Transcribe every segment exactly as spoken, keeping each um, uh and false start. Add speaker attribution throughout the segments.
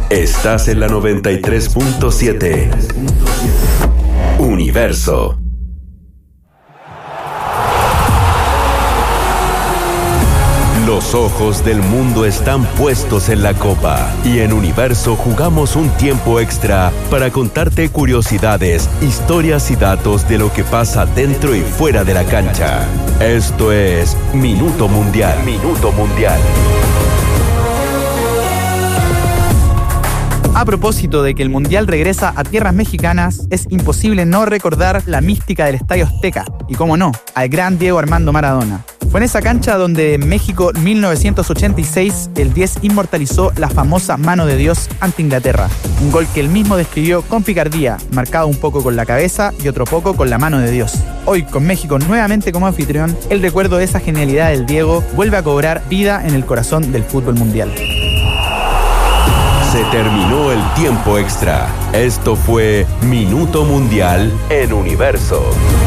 Speaker 1: Estás en la noventa y tres punto siete. Universo. Los ojos del mundo están puestos en la Copa y en Universo jugamos un tiempo extra para contarte curiosidades, historias y datos de lo que pasa dentro y fuera de la cancha. Esto es Minuto Mundial. Minuto Mundial.
Speaker 2: A propósito de que el Mundial regresa a tierras mexicanas, es imposible no recordar la mística del Estadio Azteca y, cómo no, al gran Diego Armando Maradona. Fue en esa cancha donde en México mil novecientos ochenta y seis el diez inmortalizó la famosa mano de Dios ante Inglaterra. Un gol que él mismo describió con picardía, marcado un poco con la cabeza y otro poco con la mano de Dios. Hoy, con México nuevamente como anfitrión, el recuerdo de esa genialidad del Diego vuelve a cobrar vida en el corazón del fútbol mundial.
Speaker 1: Se terminó el tiempo extra. Esto fue Minuto Mundial en Universo.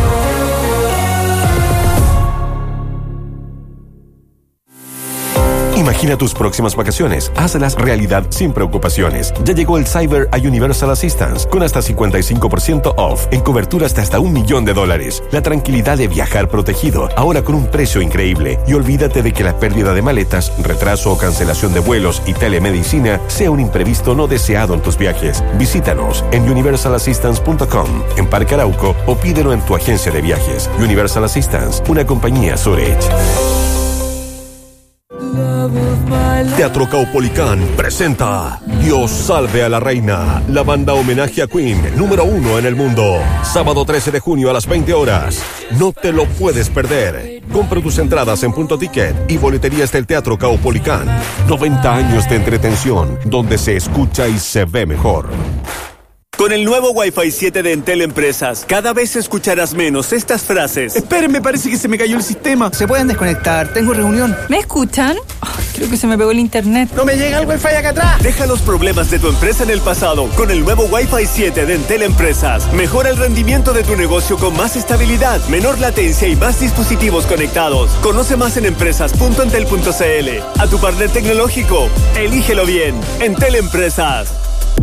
Speaker 3: Imagina tus próximas vacaciones. Hazlas realidad sin preocupaciones. Ya llegó el Cyber a Universal Assistance con hasta cincuenta y cinco por ciento off en coberturas de hasta un millón de dólares. La tranquilidad de viajar protegido, ahora con un precio increíble. Y olvídate de que la pérdida de maletas, retraso o cancelación de vuelos y telemedicina sea un imprevisto no deseado en tus viajes. Visítanos en universal assistance punto com, en Parque Arauco o pídelo en tu agencia de viajes. Universal Assistance, una compañía Zurich. Teatro Caupolicán presenta Dios salve a la reina, la banda homenaje a Queen, número uno en el mundo. Sábado trece de junio a las veinte horas. No te lo puedes perder. Compra tus entradas en Punto Ticket y boleterías del Teatro Caupolicán. noventa años de entretención, donde se escucha y se ve mejor.
Speaker 4: Con el nuevo Wi-Fi siete de Entel Empresas, cada vez escucharás menos estas frases.
Speaker 5: Esperen, me parece que se me cayó el sistema. Se pueden desconectar, tengo reunión.
Speaker 6: ¿Me escuchan? Oh, creo que se me pegó el internet.
Speaker 5: ¡No me llega el Wi-Fi acá atrás!
Speaker 4: Deja los problemas de tu empresa en el pasado con el nuevo Wi-Fi siete de Entel Empresas. Mejora el rendimiento de tu negocio con más estabilidad, menor latencia y más dispositivos conectados. Conoce más en empresas punto entel punto c l. A tu partner tecnológico, elígelo bien. Entel Empresas.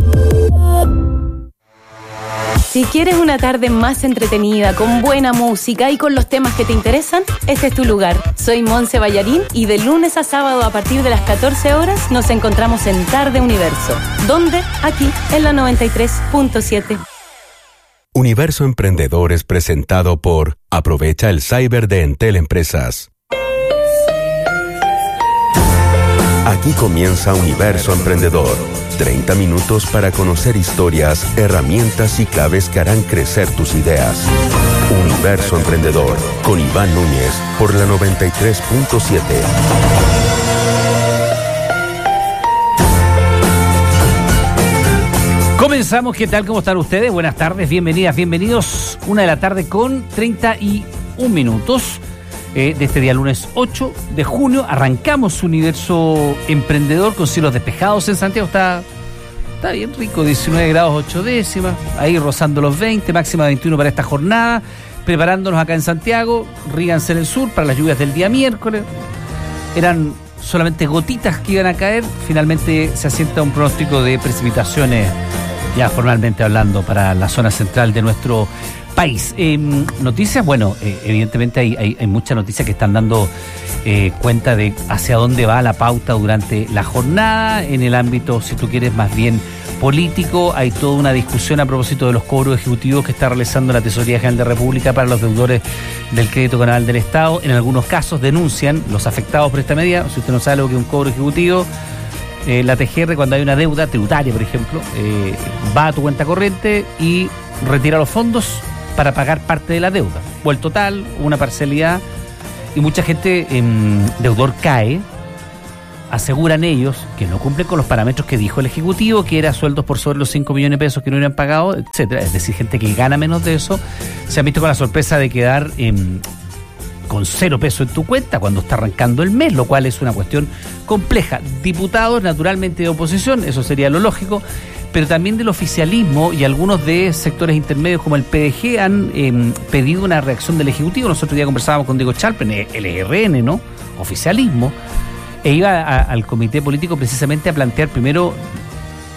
Speaker 7: Si quieres una tarde más entretenida, con buena música y con los temas que te interesan, este es tu lugar. Soy Monse Ballarín y de lunes a sábado a partir de las catorce horas nos encontramos en Tarde Universo. ¿Dónde? Aquí, en la noventa y tres punto siete.
Speaker 1: Universo Emprendedor es presentado por Aprovecha el Cyber de Entel Empresas. Aquí comienza Universo Emprendedor. treinta minutos para conocer historias, herramientas y claves que harán crecer tus ideas. Universo Emprendedor, con Iván Núñez, por la noventa y tres punto siete.
Speaker 8: Comenzamos, ¿qué tal? ¿Cómo están ustedes? Buenas tardes, bienvenidas, bienvenidos. Una de la tarde con treinta y un minutos. Eh, de este día lunes ocho de junio arrancamos Universo Emprendedor con cielos despejados en Santiago. Está, está bien rico, diecinueve grados ocho décimas, ahí rozando los veinte, máxima de veintiuno para esta jornada. Preparándonos acá en Santiago, ríganse en el sur para las lluvias del día miércoles. Eran solamente gotitas que iban a caer, finalmente se asienta un pronóstico de precipitaciones, ya formalmente hablando, para la zona central de nuestro país. Eh, noticias, bueno, eh, evidentemente hay, hay, hay muchas noticias que están dando eh, cuenta de hacia dónde va la pauta durante la jornada. En el ámbito, si tú quieres, más bien político, hay toda una discusión a propósito de los cobros ejecutivos que está realizando la Tesorería General de la República para los deudores del Crédito Canal del Estado. En algunos casos denuncian los afectados por esta medida. Si usted no sabe lo que es un cobro ejecutivo, eh, la T G R, cuando hay una deuda tributaria, por ejemplo, eh, va a tu cuenta corriente y retira los fondos para pagar parte de la deuda, o el total, o una parcialidad, y mucha gente, eh, deudor cae, aseguran ellos que no cumplen con los parámetros que dijo el Ejecutivo, que era sueldos por sobre los cinco millones de pesos que no hubieran pagado, etcétera. Es decir, gente que gana menos de eso, se han visto con la sorpresa de quedar eh, con cero pesos en tu cuenta cuando está arrancando el mes, lo cual es una cuestión compleja. Diputados, naturalmente de oposición, eso sería lo lógico, pero también del oficialismo y algunos de sectores intermedios como el P D G han eh, pedido una reacción del Ejecutivo. Nosotros ya conversábamos con Diego Chalpen, el E R N, ¿no? Oficialismo, e iba a, al comité político precisamente a plantear primero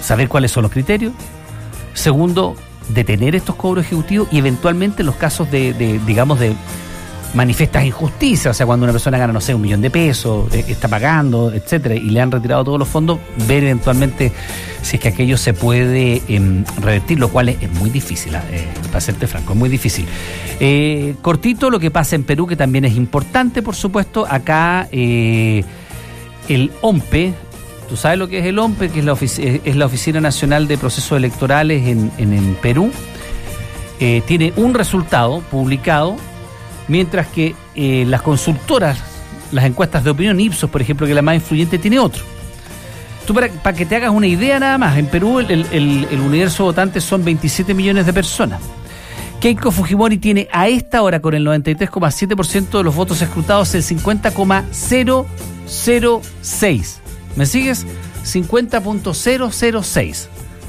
Speaker 8: saber cuáles son los criterios. Segundo, detener estos cobros ejecutivos y eventualmente en los casos de, de digamos, de manifiestas injusticias, o sea, cuando una persona gana, no sé, un millón de pesos, eh, está pagando, etcétera, y le han retirado todos los fondos, ver eventualmente si es que aquello se puede eh, revertir, lo cual es, es muy difícil, eh, para serte franco, es muy difícil. Eh, cortito, lo que pasa en Perú, que también es importante, por supuesto, acá eh, el O M P E, ¿tú sabes lo que es el O M P E? Que es la, ofici- es la Oficina Nacional de Procesos Electorales en, en, en Perú, eh, tiene un resultado publicado, mientras que eh, las consultoras, las encuestas de opinión, Ipsos, por ejemplo, que es la más influyente, tiene otro. Tú, para, para que te hagas una idea nada más, en Perú el, el, el universo votante son veintisiete millones de personas. Keiko Fujimori tiene a esta hora, con el noventa y tres coma siete por ciento de los votos escrutados, el cincuenta coma cero cero seis. ¿Me sigues? cincuenta coma cero cero seis.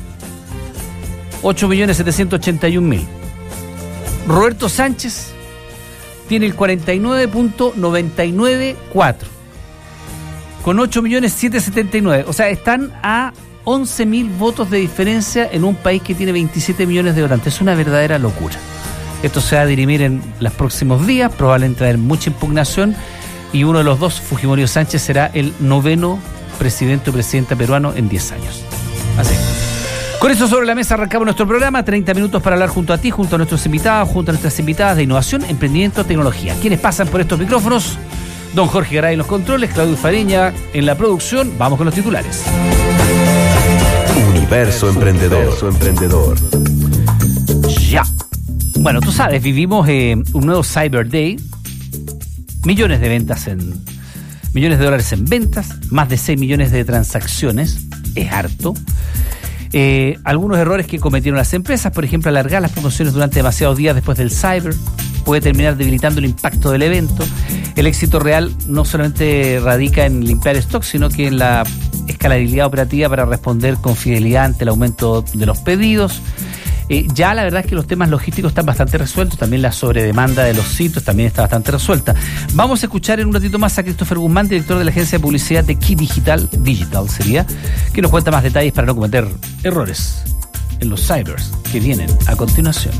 Speaker 8: ocho millones setecientos ochenta y un mil. Roberto Sánchez tiene el cuarenta y nueve coma noventa y nueve cuatro, con ocho millones setecientos setenta y nueve. O sea, están a once mil votos de diferencia en un país que tiene veintisiete millones de votantes. Es una verdadera locura. Esto se va a dirimir en los próximos días, probablemente traer mucha impugnación, y uno de los dos, Fujimori o Sánchez, será el noveno presidente o presidenta peruano en diez años. Así. Con eso sobre la mesa arrancamos nuestro programa, treinta minutos para hablar junto a ti, junto a nuestros invitados, junto a nuestras invitadas de innovación, emprendimiento, tecnología. ¿Quiénes pasan por estos micrófonos? Don Jorge Garay en los controles, Claudio Fareña en la producción. Vamos con los titulares.
Speaker 1: Universo Emprendedor. Universo Emprendedor.
Speaker 8: Ya. Bueno, tú sabes, vivimos eh, un nuevo Cyber Day. Millones de ventas en... Millones de dólares en ventas, más de seis millones de transacciones. Es harto. Eh, algunos errores que cometieron las empresas, por ejemplo, alargar las promociones durante demasiados días después del Cyber, puede terminar debilitando el impacto del evento. El éxito real no solamente radica en limpiar stock, sino que en la escalabilidad operativa para responder con fidelidad ante el aumento de los pedidos. Eh, ya la verdad es que los temas logísticos están bastante resueltos, también la sobredemanda de los sitios también está bastante resuelta. Vamos a escuchar en un ratito más a Christopher Guzmán, director de la agencia de publicidad de Key Digital, Digital sería, que nos cuenta más detalles para no cometer errores en los cybers que vienen a continuación.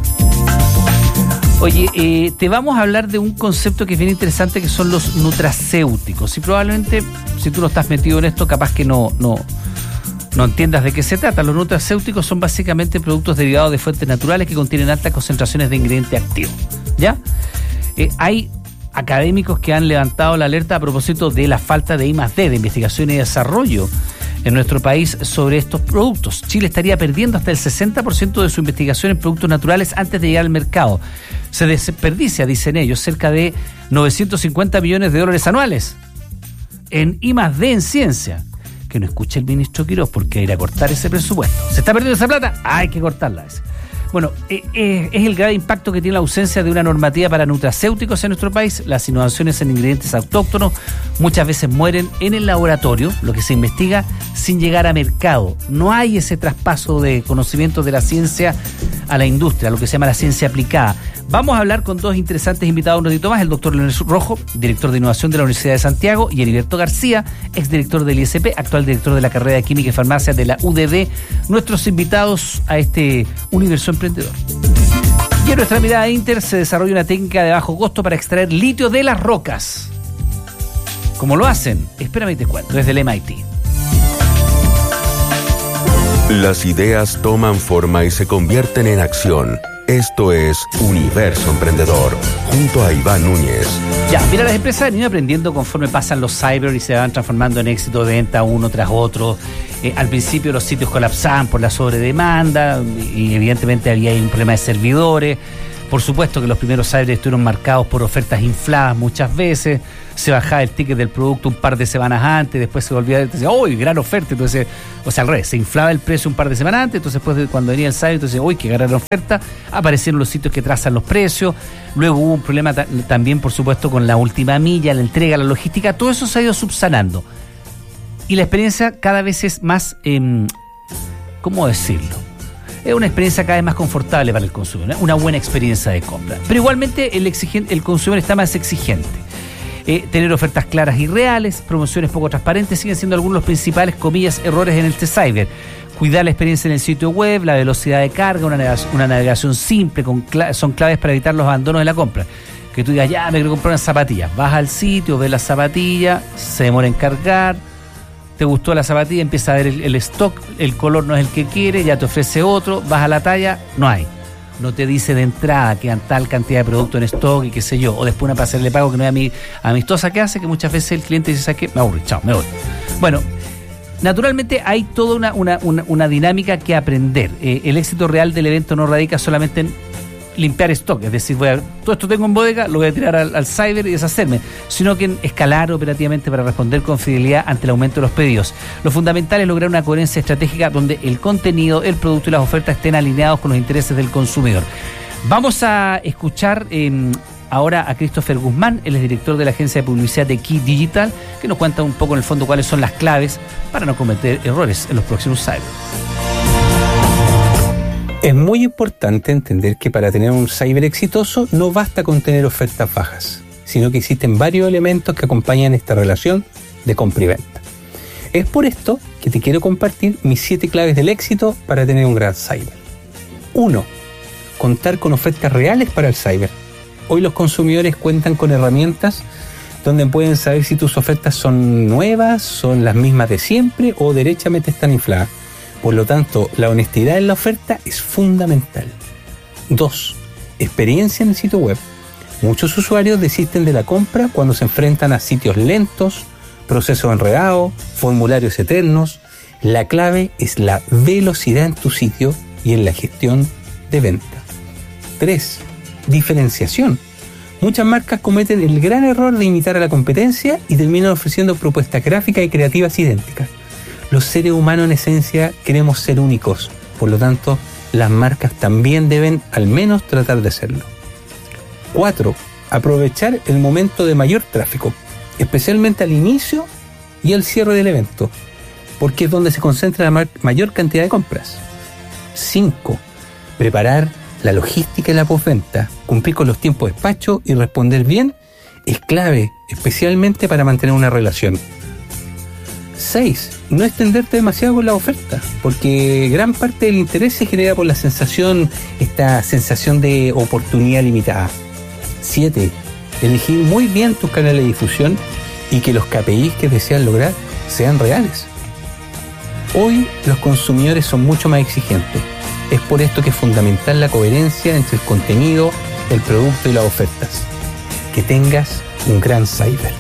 Speaker 8: Oye, eh, te vamos a hablar de un concepto que es bien interesante, que son los nutracéuticos, y probablemente si tú no estás metido en esto, capaz que no... no No entiendas de qué se trata. Los nutracéuticos son básicamente productos derivados de fuentes naturales que contienen altas concentraciones de ingredientes activos. ¿Ya? Eh, hay académicos que han levantado la alerta a propósito de la falta de I más D, de investigación y desarrollo en nuestro país sobre estos productos. Chile estaría perdiendo hasta el sesenta por ciento de su investigación en productos naturales antes de llegar al mercado. Se desperdicia, dicen ellos, cerca de novecientos cincuenta millones de dólares anuales en I más D en ciencia. Que no escuche el ministro Quiroz, porque hay que ir a cortar ese presupuesto. ¿Se está perdiendo esa plata? Hay que cortarla. Ese. Bueno, eh, eh, es el grave impacto que tiene la ausencia de una normativa para nutracéuticos en nuestro país. Las innovaciones en ingredientes autóctonos muchas veces mueren en el laboratorio, lo que se investiga sin llegar a mercado. No hay ese traspaso de conocimientos de la ciencia a la industria, lo que se llama la ciencia aplicada. Vamos a hablar con dos interesantes invitados un ratito más, el doctor Leonel Rojo, director de innovación de la Universidad de Santiago, y Heriberto García, exdirector del I S P, actual director de la carrera de Química y Farmacia de la U D D, nuestros invitados a este universo emprendedor. Y en nuestra mirada Inter se desarrolla una técnica de bajo costo para extraer litio de las rocas. ¿Cómo lo hacen? Espérame y te cuento, desde el M I T.
Speaker 1: Las ideas toman forma y se convierten en acción. Esto es Universo Emprendedor, junto a Iván Núñez.
Speaker 8: Ya, mira, las empresas han ido aprendiendo conforme pasan los cyber y se van transformando en éxito de venta uno tras otro. Eh, al principio los sitios colapsaban por la sobredemanda y evidentemente había un problema de servidores. Por supuesto que los primeros cyber estuvieron marcados por ofertas infladas muchas veces. Se bajaba el ticket del producto un par de semanas antes, después se volvía a decir, ¡uy, gran oferta! Entonces, o sea, al revés, se inflaba el precio un par de semanas antes, entonces después cuando venía el cyber, entonces, ¡uy, qué gran oferta! Aparecieron los sitios que trazan los precios. Luego hubo un problema ta- también, por supuesto, con la última milla, la entrega, la logística. Todo eso se ha ido subsanando. Y la experiencia cada vez es más, eh, ¿cómo decirlo? Es una experiencia cada vez más confortable para el consumidor, ¿eh? Una buena experiencia de compra. Pero igualmente el, exigente, el consumidor está más exigente. Eh, tener ofertas claras y reales, promociones poco transparentes, siguen siendo algunos de los principales, comillas, errores en este cyber, Cuidar la experiencia en el sitio web, la velocidad de carga, una navegación, una navegación simple, con cl- son claves para evitar los abandonos de la compra. Que tú digas, ya, me quiero comprar unas zapatillas. Vas al sitio, ves las zapatillas, se demora en cargar, te gustó la zapatilla, empieza a ver el, el stock, el color no es el que quiere, ya te ofrece otro, vas a la talla, no hay. No te dice de entrada que hay tal cantidad de producto en stock y qué sé yo, o después una pasarela de pago que no es amistosa, que hace que muchas veces el cliente dice, ¿sabes qué? Me aburrí, chao, me voy. Bueno, naturalmente hay toda una, una, una, una dinámica que aprender. Eh, el éxito real del evento no radica solamente en limpiar stock, es decir, voy a, todo esto tengo en bodega, lo voy a tirar al, al cyber y deshacerme, sino que en escalar operativamente para responder con fidelidad ante el aumento de los pedidos. Lo fundamental es lograr una coherencia estratégica donde el contenido, el producto y las ofertas estén alineados con los intereses del consumidor. Vamos a escuchar eh, ahora a Christopher Guzmán, él es director de la agencia de publicidad de Key Digital, que nos cuenta un poco en el fondo cuáles son las claves para no cometer errores en los próximos cyber.
Speaker 9: Es muy importante entender que para tener un cyber exitoso no basta con tener ofertas bajas, sino que existen varios elementos que acompañan esta relación de compra y venta. Es por esto que te quiero compartir mis siete claves del éxito para tener un gran cyber. uno. Contar con ofertas reales para el cyber. Hoy los consumidores cuentan con herramientas donde pueden saber si tus ofertas son nuevas, son las mismas de siempre o derechamente están infladas. Por lo tanto, la honestidad en la oferta es fundamental. dos. Experiencia en el sitio web. Muchos usuarios desisten de la compra cuando se enfrentan a sitios lentos, procesos enredados, formularios eternos. La clave es la velocidad en tu sitio y en la gestión de venta. tres. Diferenciación. Muchas marcas cometen el gran error de imitar a la competencia y terminan ofreciendo propuestas gráficas y creativas idénticas. Los seres humanos en esencia queremos ser únicos, por lo tanto, las marcas también deben al menos tratar de serlo. cuatro. Aprovechar el momento de mayor tráfico, especialmente al inicio y al cierre del evento, porque es donde se concentra la ma- mayor cantidad de compras. cinco. Preparar la logística y la postventa, cumplir con los tiempos de despacho y responder bien es clave, especialmente para mantener una relación. seis. No extenderte demasiado con la oferta, porque gran parte del interés se genera por la sensación, esta sensación de oportunidad limitada. siete. Elegir muy bien tus canales de difusión y que los K P Is que deseas lograr sean reales. Hoy los consumidores son mucho más exigentes. Es por esto que es fundamental la coherencia entre el contenido, el producto y las ofertas. Que tengas un gran cyber.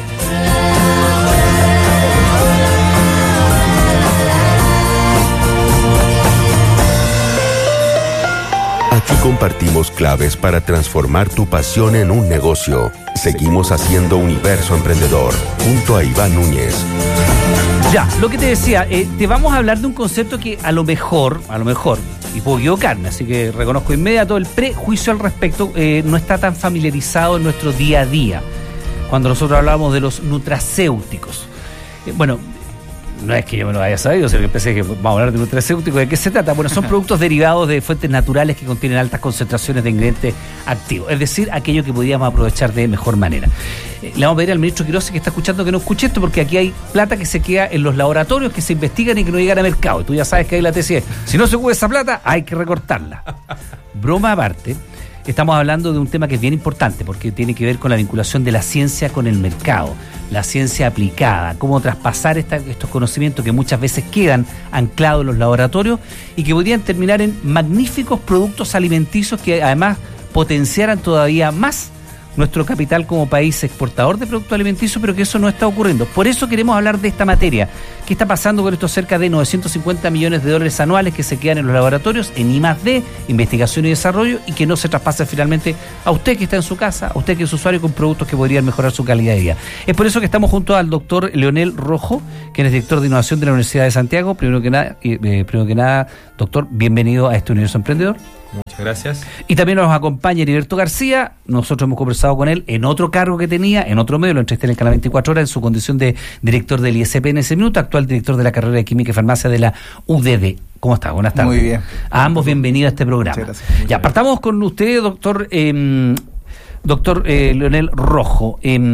Speaker 1: Aquí compartimos claves para transformar tu pasión en un negocio. Seguimos haciendo Universo Emprendedor, junto a Iván Núñez.
Speaker 8: Ya, lo que te decía, eh, te vamos a hablar de un concepto que a lo mejor, a lo mejor, y puedo equivocarme, así que reconozco inmediato el prejuicio al respecto, eh, no está tan familiarizado en nuestro día a día, cuando nosotros hablamos de los nutracéuticos. Eh, bueno, no es que yo me lo haya sabido, sino que pensé que vamos a hablar de nutracéuticos. ¿De qué se trata? Bueno, son productos derivados de fuentes naturales que contienen altas concentraciones de ingredientes activos, es decir, aquello que podríamos aprovechar de mejor manera. Eh, le vamos a pedir al ministro Quiroz, que está escuchando, que no escuche esto, porque aquí hay plata que se queda en los laboratorios, que se investigan y que no llegan a mercado. Y tú ya sabes que hay la tesis, si no se ocupa esa plata, hay que recortarla. Broma aparte, estamos hablando de un tema que es bien importante, porque tiene que ver con la vinculación de la ciencia con el mercado, la ciencia aplicada, cómo traspasar esta, estos conocimientos que muchas veces quedan anclados en los laboratorios y que podrían terminar en magníficos productos alimenticios que además potenciaran todavía más nuestro capital como país exportador de productos alimenticios, pero que eso no está ocurriendo. Por eso queremos hablar de esta materia. ¿Qué está pasando con estos cerca de novecientos cincuenta millones de dólares anuales que se quedan en los laboratorios, en I más D, investigación y desarrollo, y que no se traspasan finalmente a usted que está en su casa, a usted que es usuario, con productos que podrían mejorar su calidad de vida? Es por eso que estamos junto al doctor Leonel Rojo, quien es director de innovación de la Universidad de Santiago. Primero que nada, eh, primero que nada, doctor, bienvenido a este Universo Emprendedor.
Speaker 10: Muchas gracias.
Speaker 8: Y también nos acompaña Heriberto García. Nosotros hemos conversado con él en otro cargo que tenía, en otro medio, lo entrevisté en el canal veinticuatro horas, en su condición de director del I S P en ese minuto, actual director de la carrera de Química y Farmacia de la U D D. ¿Cómo está? Buenas tardes.
Speaker 2: Muy bien.
Speaker 8: A ambos bienvenidos a este programa.
Speaker 2: Muchas gracias.
Speaker 8: Ya, partamos con usted, doctor, eh, doctor eh, Leonel Rojo. Eh,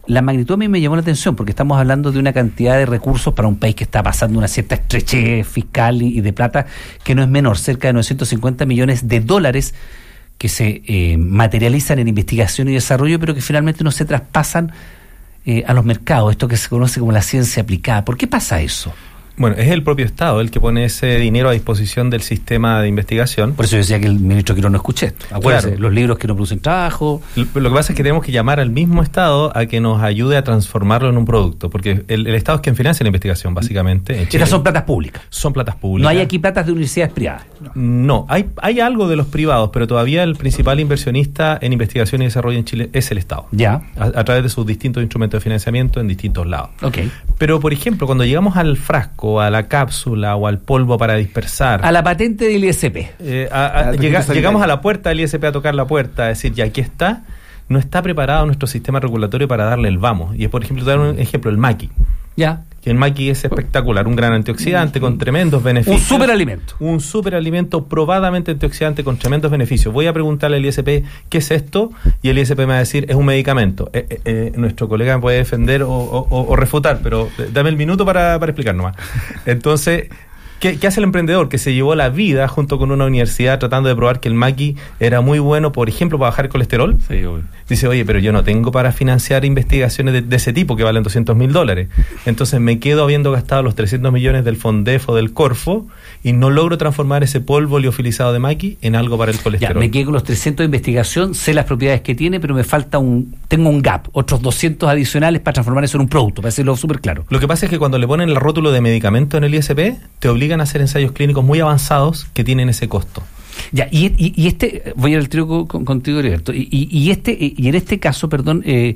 Speaker 8: la magnitud a mí me llamó la atención, porque estamos hablando de una cantidad de recursos para un país que está pasando una cierta estrechez fiscal y, y de plata que no es menor, cerca de novecientos cincuenta millones de dólares que se eh, materializan en investigación y desarrollo, pero que finalmente no se traspasan eh, a los mercados, esto que se conoce como la ciencia aplicada. ¿Por qué pasa eso?
Speaker 10: Bueno, es el propio Estado el que pone ese dinero a disposición del sistema de investigación.
Speaker 8: Por eso yo decía que el ministro Quirós no escuché esto. Acuérdense, claro. Los libros que no producen trabajo.
Speaker 10: Lo, lo que pasa es que tenemos que llamar al mismo Estado a que nos ayude a transformarlo en un producto, porque el, el Estado es quien financia la investigación, básicamente.
Speaker 8: Estas son platas públicas.
Speaker 10: Son platas públicas.
Speaker 8: No hay aquí platas de universidades privadas.
Speaker 10: No, no hay, hay algo de los privados, pero todavía el principal inversionista en investigación y desarrollo en Chile es el Estado.
Speaker 8: Ya.
Speaker 10: A, a través de sus distintos instrumentos de financiamiento en distintos lados.
Speaker 8: Okay.
Speaker 10: Pero, por ejemplo, cuando llegamos al frasco, a la cápsula o al polvo para dispersar.
Speaker 8: A la patente del I S P.
Speaker 10: Eh, a, a, llega, llegamos a la puerta del I S P a tocar la puerta, a decir, ya aquí está. No está preparado nuestro sistema regulatorio para darle el vamos. Y es, por ejemplo, dar un ejemplo, el maqui.
Speaker 8: Ya.
Speaker 10: Que el maqui es espectacular, un gran antioxidante con tremendos beneficios.
Speaker 8: Un superalimento.
Speaker 10: Un superalimento probadamente antioxidante con tremendos beneficios. Voy a preguntarle al I S P qué es esto y el I S P me va a decir es un medicamento. Eh, eh, eh, nuestro colega me puede defender o, o, o refutar, pero dame el minuto para, para explicar nomás. Entonces, ¿Qué, ¿Qué hace el emprendedor? Que se llevó la vida junto con una universidad tratando de probar que el maqui era muy bueno, por ejemplo, para bajar el colesterol.
Speaker 8: Sí, obvio.
Speaker 10: Dice, oye, pero yo no tengo para financiar investigaciones de, de ese tipo que valen doscientos mil dólares. Entonces me quedo habiendo gastado los trescientos millones del Fondef o del Corfo y no logro transformar ese polvo liofilizado de maqui en algo para el colesterol.
Speaker 8: Ya, me quedo con los trescientos de investigación, sé las propiedades que tiene, pero me falta un, tengo un gap, otros doscientos adicionales para transformar eso en un producto, para decirlo súper claro.
Speaker 10: Lo que pasa es que cuando le ponen el rótulo de medicamento en el I S P, te obligan a hacer ensayos clínicos muy avanzados que tienen ese costo.
Speaker 8: Ya, y, y, y este, voy al tiro con, con, contigo, Heriberto, y, y, y este, y en este caso, perdón, eh,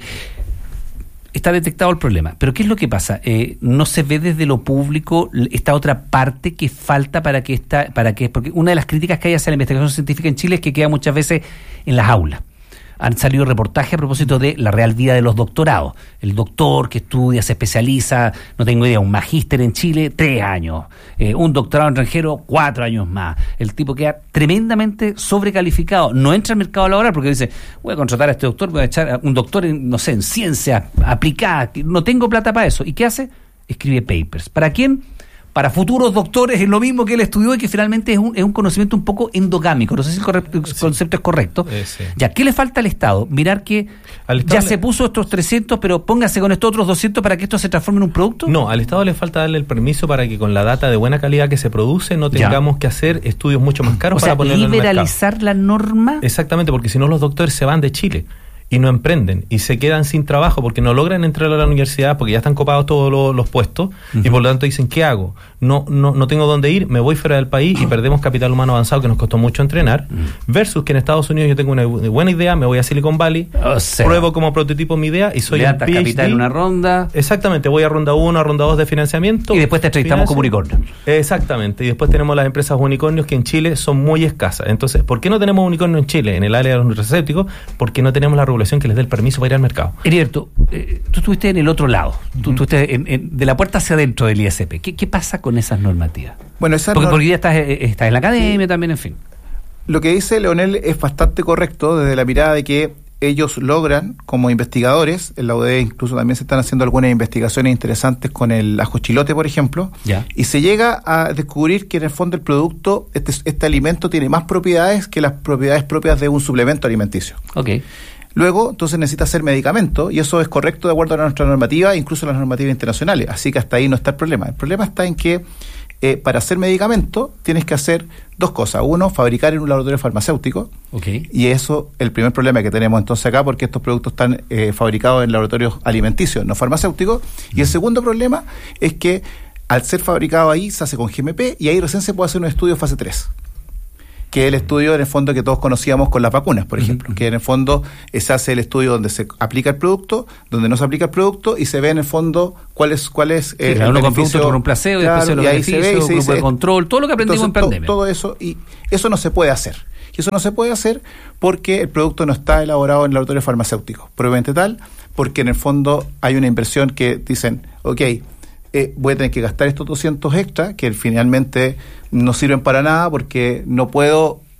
Speaker 8: está detectado el problema, pero ¿qué es lo que pasa? Eh, no se ve desde lo público esta otra parte que falta para que esta, para que, porque una de las críticas que hay hacia la investigación científica en Chile es que queda muchas veces en las aulas. Han salido reportajes a propósito de la real vida de los doctorados. El doctor que estudia, se especializa, no tengo idea, un magíster en Chile, tres años. Eh, un doctorado en extranjero, cuatro años más. El tipo queda tremendamente sobrecalificado. No entra al mercado laboral porque dice, voy a contratar a este doctor, voy a echar a un doctor en, no sé, en ciencia aplicada. No tengo plata para eso. ¿Y qué hace? Escribe papers. ¿Para quién? Para futuros doctores, es lo mismo que él estudió y que finalmente es un, es un conocimiento un poco endogámico. No sé si el, correcto, el sí. concepto es correcto. Eh, sí. Ya, ¿qué le falta al Estado? Mirar que al ya le... se puso estos trescientos, pero póngase con estos otros doscientos para que esto se transforme en un producto.
Speaker 10: No, al Estado le falta darle el permiso para que con la data de buena calidad que se produce no tengamos ya. que hacer estudios mucho más caros
Speaker 8: o
Speaker 10: para
Speaker 8: sea,
Speaker 10: ponerlo en el mercado.
Speaker 8: Liberalizar la norma.
Speaker 10: Exactamente, porque si no los doctores se van de Chile y no emprenden y se quedan sin trabajo porque no logran entrar a la universidad porque ya están copados todos los, los puestos uh-huh. y por lo tanto dicen, ¿qué hago? No, no, no tengo dónde ir, me voy fuera del país y perdemos capital humano avanzado que nos costó mucho entrenar, uh-huh. versus que en Estados Unidos yo tengo una buena idea, me voy a Silicon Valley, o sea, pruebo como prototipo mi idea y soy un
Speaker 8: P H D. Capital en una ronda.
Speaker 10: Exactamente, voy a ronda uno, a ronda dos de financiamiento.
Speaker 8: Y después te entrevistamos como unicornio.
Speaker 10: Exactamente, y después tenemos las empresas unicornios que en Chile son muy escasas. Entonces, ¿por qué no tenemos unicornio en Chile, en el área de los nutracéuticos? Porque no tenemos la regulación que les dé el permiso para ir al mercado.
Speaker 8: Heriberto, eh, tú estuviste en el otro lado, tú, uh-huh. tú estuviste en, en, de la puerta hacia adentro del I S P. ¿Qué, qué pasa con esas normativas?
Speaker 2: Bueno, esa
Speaker 8: porque,
Speaker 2: norm...
Speaker 8: porque ya estás, estás en la academia también, en fin.
Speaker 2: Lo que dice Leonel es bastante correcto desde la mirada de que ellos logran, como investigadores, en la U D E incluso también se están haciendo algunas investigaciones interesantes con el ajochilote, por ejemplo,
Speaker 8: ya.
Speaker 2: y se llega a descubrir que en el fondo el producto, este, este alimento tiene más propiedades que las propiedades propias de un suplemento alimenticio.
Speaker 8: Okay.
Speaker 2: Luego, entonces necesita ser medicamento, y eso es correcto de acuerdo a nuestra normativa, incluso las normativas internacionales. Así que hasta ahí no está el problema. El problema está en que eh, para hacer medicamento tienes que hacer dos cosas. Uno, fabricar en un laboratorio farmacéutico.
Speaker 8: Okay.
Speaker 2: Y eso el primer problema que tenemos entonces acá, porque estos productos están eh, fabricados en laboratorios alimenticios, no farmacéuticos. Mm. Y el segundo problema es que al ser fabricado ahí se hace con G M P y ahí recién se puede hacer un estudio fase tres. Que es el estudio en el fondo que todos conocíamos con las vacunas, por ejemplo, uh-huh. que en el fondo se hace el estudio donde se aplica el producto, donde no se aplica el producto y se ve en el fondo cuál es cuál es
Speaker 8: sí, el
Speaker 2: beneficio.
Speaker 8: Con producto con un placebo, claro, y después los beneficios, grupo de control, todo lo que aprendimos
Speaker 2: entonces,
Speaker 8: en pandemia.
Speaker 2: To, todo eso, y eso no se puede hacer. Y eso no se puede hacer porque el producto no está elaborado en laboratorio farmacéutico, probablemente tal, porque en el fondo hay una inversión que dicen, ok, Eh, voy a tener que gastar estos doscientos extra que finalmente no sirven para nada porque no puedo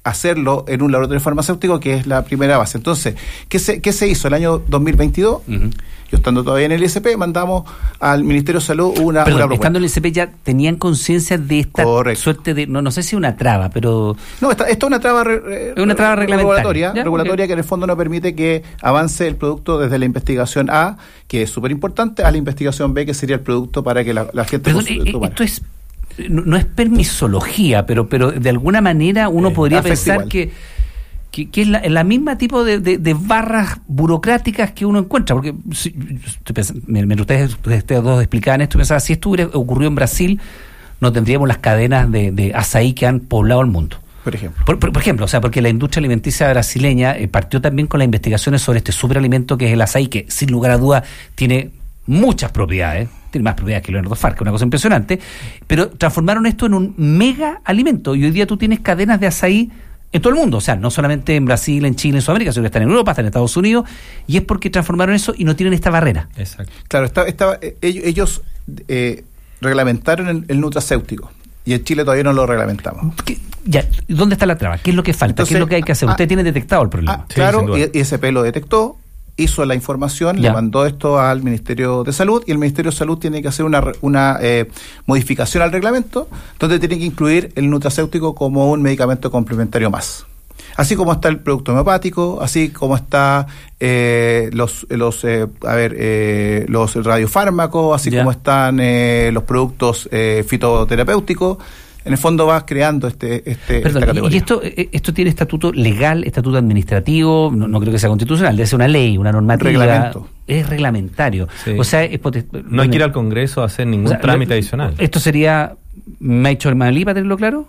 Speaker 5: hacerlo en un laboratorio farmacéutico, que es la primera base. Entonces, ¿qué se, qué se hizo? El año dos mil veintidós, uh-huh. yo estando todavía en el I S P, mandamos al Ministerio de Salud una,
Speaker 8: Perdón,
Speaker 5: una propuesta.
Speaker 8: Estando en el I S P ya tenían conciencia de esta Correcto. suerte de, no, no sé si una traba, pero...
Speaker 5: No, esta, esto es una traba, re,
Speaker 8: es una traba
Speaker 5: regulatoria,
Speaker 8: ¿Ya?
Speaker 5: regulatoria okay. que en el fondo no permite que avance el producto desde la investigación A, que es súper importante, a la investigación B, que sería el producto para que la, la gente...
Speaker 8: Perdón, eh, esto es... No, no es permisología, pero pero de alguna manera uno eh, podría pensar igual. que que, que es la, la misma tipo de, de, de barras burocráticas que uno encuentra, porque si, pensando, mientras ustedes, ustedes dos explicaban esto, pensaba, si esto hubiera ocurrido en Brasil, no tendríamos las cadenas de, de azaí que han poblado el mundo.
Speaker 5: Por ejemplo.
Speaker 8: Por, por, por ejemplo, o sea, porque la industria alimenticia brasileña eh, partió también con las investigaciones sobre este superalimento que es el azaí, que sin lugar a dudas tiene muchas propiedades, tiene más propiedades que el Leonardo-Farc, una cosa impresionante, pero transformaron esto en un mega alimento y hoy día tú tienes cadenas de azaí en todo el mundo, o sea, no solamente en Brasil, en Chile, en Sudamérica, sino que están en Europa, están en Estados Unidos, y es porque transformaron eso y no tienen esta barrera.
Speaker 10: Exacto.
Speaker 5: Claro, estaba, estaba, ellos, ellos eh, reglamentaron el, el nutracéutico, y en Chile todavía no lo reglamentamos.
Speaker 8: ¿Qué? Ya, ¿dónde está la traba? ¿Qué es lo que falta?
Speaker 5: Entonces,
Speaker 8: ¿Qué es lo que hay que hacer?
Speaker 5: Ah,
Speaker 8: Usted tiene detectado el problema.
Speaker 5: Ah, claro, y I S P lo detectó, hizo la información, ya. le mandó esto al Ministerio de Salud, y el Ministerio de Salud tiene que hacer una, una eh, modificación al reglamento, donde tiene que incluir el nutracéutico como un medicamento complementario más. Así como está el producto homeopático, así como está eh, los los eh, a ver eh, los radiofármacos, así ya. como están eh, los productos eh, fitoterapéuticos. En el fondo vas creando este, este
Speaker 8: Perdón,
Speaker 5: esta categoría.
Speaker 8: ¿Y esto esto tiene estatuto legal, estatuto administrativo? No, no creo que sea constitucional, debe ser una ley, una normativa.
Speaker 5: Reglamento.
Speaker 8: Es reglamentario.
Speaker 10: Sí.
Speaker 8: O sea, es poten-
Speaker 10: no hay que ir al Congreso a hacer ningún o sea, trámite lo, adicional.
Speaker 8: ¿Esto sería Maicho Malí, para tenerlo claro?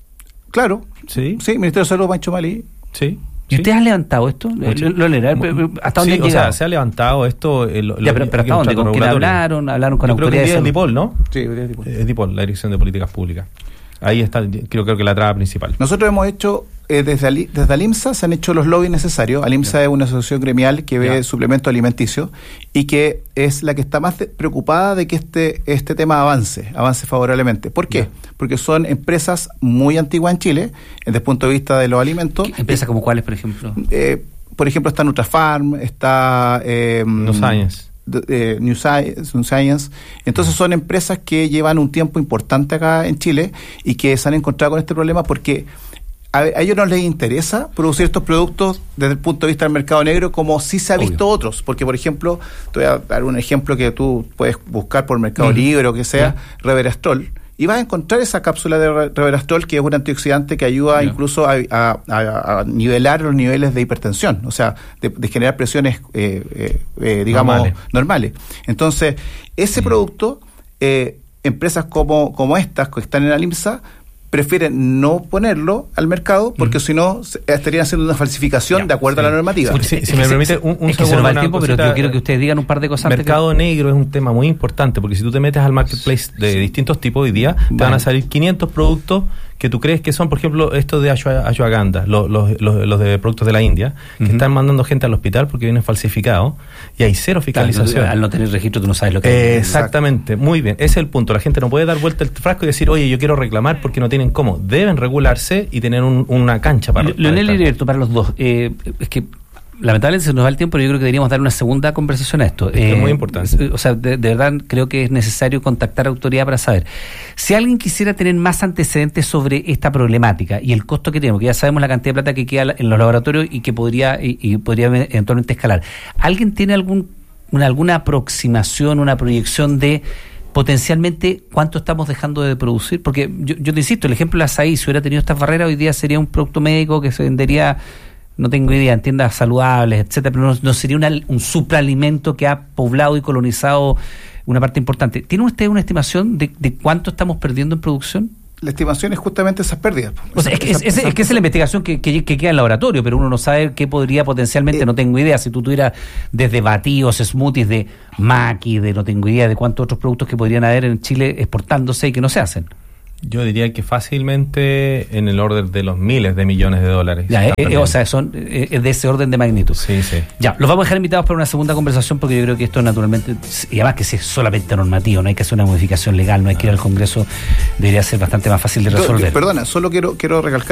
Speaker 5: Claro.
Speaker 10: Sí.
Speaker 5: Sí, Ministerio de Salud, Maicho Malí.
Speaker 10: Sí.
Speaker 8: ¿Y usted ha levantado esto? ¿Lo, lo leerá? ¿Hasta dónde
Speaker 10: sí,
Speaker 8: han llegado?
Speaker 10: o sea, se ha levantado esto. Eh, lo,
Speaker 8: ya, pero, pero ¿hasta dónde? ¿Con quién hablaron? ¿Hablaron con
Speaker 10: Yo creo que es
Speaker 8: DIPOL,
Speaker 10: ¿no? Sí, es DIPOL. Es DIPOL, la Dirección de Políticas Públicas. Ahí está, creo, creo que la traba principal.
Speaker 5: Nosotros hemos hecho, eh, desde, Ali, desde Alimsa se han hecho los lobbies necesarios. Alimsa yeah. es una asociación gremial que ve yeah. suplemento alimenticio y que es la que está más de, preocupada de que este este tema avance, avance favorablemente. ¿Por qué? Yeah. Porque son empresas muy antiguas en Chile, desde el punto de vista de los alimentos.
Speaker 8: ¿Empresas como cuáles, por ejemplo?
Speaker 5: Eh, por ejemplo, está Nutrafarm, está... Eh,
Speaker 10: No Science.
Speaker 5: De, eh, New Science, New Science. Entonces son empresas que llevan un tiempo importante acá en Chile y que se han encontrado con este problema porque a, a ellos no les interesa producir estos productos desde el punto de vista del mercado negro como sí se ha Obvio. visto otros, porque por ejemplo, te voy a dar un ejemplo que tú puedes buscar por Mercado mm. Libre o que sea, yeah. Reverastrol, y vas a encontrar esa cápsula de Reverastrol que es un antioxidante que ayuda yeah. incluso a, a, a, a nivelar los niveles de hipertensión, o sea, de, de generar presiones, eh, eh, eh, digamos, normales. normales. Entonces, ese mm. producto, eh, empresas como, como estas que están en Alimsa, prefieren no ponerlo al mercado porque mm. si no estarían haciendo una falsificación ya, de acuerdo sí. a la normativa.
Speaker 10: Sí, si, si me permite un, un
Speaker 8: es que segundo, se nos va el tiempo, pero yo quiero que ustedes digan un par de cosas.
Speaker 10: Mercado que... negro es un tema muy importante porque si tú te metes al marketplace de sí. distintos tipos hoy día, vale. te van a salir quinientos productos que tú crees que son, por ejemplo, estos de ashwagandha, los, los, los, los de productos de la India, que uh-huh. están mandando gente al hospital porque vienen falsificados y hay cero fiscalización.
Speaker 8: Claro, al no tener registro tú no sabes lo que
Speaker 10: eh, es. Exactamente, muy bien, ese es el punto. La gente no puede dar vuelta el frasco y decir, oye, yo quiero reclamar porque no tienen cómo. Deben regularse y tener un, una cancha para...
Speaker 8: Leonel y Heriberto, para los dos, eh, es que lamentablemente se nos va el tiempo, pero yo creo que deberíamos dar una segunda conversación a esto.
Speaker 10: Es eh, muy importante.
Speaker 8: O sea, de, de verdad creo que es necesario contactar a autoridad para saber. Si alguien quisiera tener más antecedentes sobre esta problemática y el costo que tenemos, que ya sabemos la cantidad de plata que queda en los laboratorios y que podría y, y podría eventualmente escalar. ¿Alguien tiene algún una, alguna aproximación, una proyección de potencialmente cuánto estamos dejando de producir? Porque yo, yo te insisto, el ejemplo de la azaí, si hubiera tenido estas barreras, hoy día sería un producto médico que se vendería... No tengo idea, en tiendas saludables, etcétera, pero no, no sería una, un supralimento que ha poblado y colonizado una parte importante. ¿Tiene usted una estimación de, de cuánto estamos perdiendo en producción?
Speaker 5: La estimación es justamente esas pérdidas.
Speaker 8: O sea, es, que, es, es, es que es la investigación que, que, que queda en el laboratorio, pero uno no sabe qué podría potencialmente, eh, no tengo idea, si tú tuvieras desde batidos, smoothies, de maqui, de no tengo idea de cuántos otros productos que podrían haber en Chile exportándose y que no se hacen.
Speaker 10: Yo diría que fácilmente en el orden de los miles de millones de dólares.
Speaker 8: Ya, eh, eh, o sea, son eh, de ese orden de magnitud.
Speaker 10: Sí, sí.
Speaker 8: Ya, los vamos a dejar invitados para una segunda conversación porque yo creo que esto naturalmente, y además que si es solamente normativo, no hay que hacer una modificación legal, no hay que ir al Congreso, debería ser bastante más fácil de resolver.
Speaker 5: Perdona, solo quiero quiero recalcar